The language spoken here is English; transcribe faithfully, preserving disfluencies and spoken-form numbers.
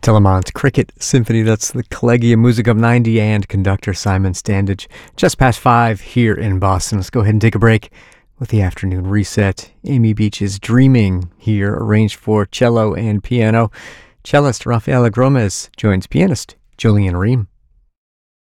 Telemont Cricket Symphony, that's the Collegium Musicum ninety, and conductor Simon Standage. Just past five here in Boston. Let's go ahead and take a break with the afternoon reset. Amy Beach's Dreaming here, arranged for cello and piano. Cellist Rafaela Gromes joins pianist Jolene Ream.